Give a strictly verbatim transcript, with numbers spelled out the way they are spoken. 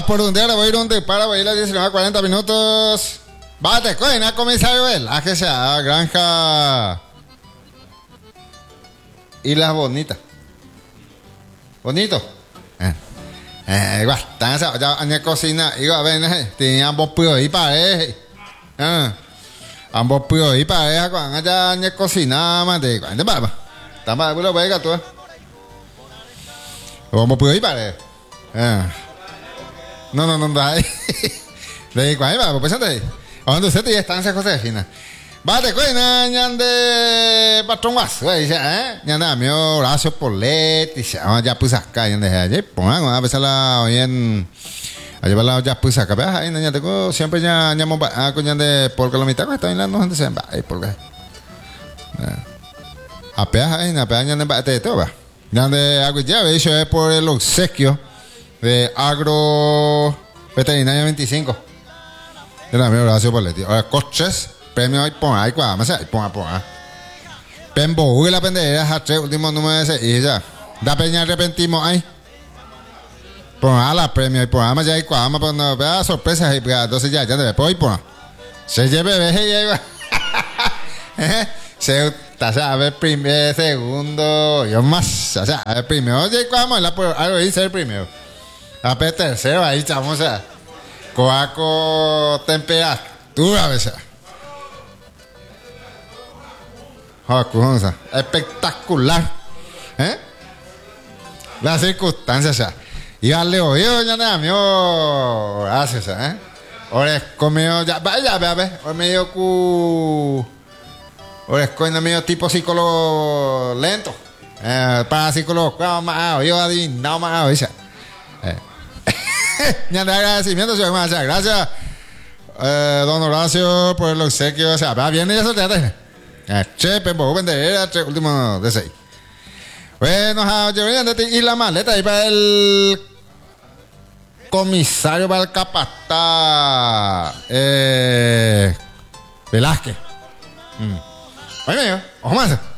por un día le voy a ir un disparo, voy a ir a las diecinueve cuarenta minutos. Bate, coina, comisario Velázquez, a Granja. Y las bonitas. Bonito. Eh, eh, igual, están ya en la cocina, igual, ven, tienen ambos píos y pareja. Eh, ambos píos y pareja, cuando allá en la cocina, más de cuando va, está mal, lo voy a gato. Ambos píos y pareja. Eh. No, no, no, no. De cuando va, pues antes. Cuando se te ya están esas cosas de fina. Bate, coina, ñande, patrón guaso, dice, eh, ñande, amigo, Horacio Polet, dice, ah, ya pues acá, ñande, allí, pongan, a veces la oyen, a llevarla ya pues acá, veas, ahí, ñande, tengo, siempre ya, ñamo, ah, con ñande, porque la mitad, está bien, no, gente se va, ahí, porque, apeas, ahí, apeas, ñande, bate de todo, va, ñande, algo ya, eso es por el obsequio de Agro Veterinaria veinticinco, de la amigo Horacio Polet, ahora, coches, premio ahí pon ahí cuá, más ahí pon pon. Pembo, uy la pendeja, ha tres últimos números de ese y ya. Da peña arrepentimos ahí. Pon a la premio y pon más ya ahí cuá, más no vea sorpresas y entonces ya ya debe pon pon. Se lleve veje y ahí. Se tasa a ver primer, segundo, yo más, o sea, el primero ya cuá más la por algo dice el primero. A ver tercero ahí chamos a coaco temperatura a veces. Oh, cosa espectacular, ¿eh? Las circunstancias, ya. Y darle oído, ya nada, mío. Gracias, ¿eh? Ahora es comido, ya, vaya, vea, ve. Ahora medio cu. Ahora es comido medio tipo psicólogo lento. Eh, para psicólogo, cuidado más, yo adivinado más, dice. Eh. Ya nada, agradecimiento, señor, gracias. Gracias, eh, don Horacio, por el obsequio. O sea, va bien, ya se te che, Pembo, vender, che, último de seis. Bueno, y la maleta ahí para el comisario, para el capataz, eh, Velázquez. Mm. Oye, ojo más.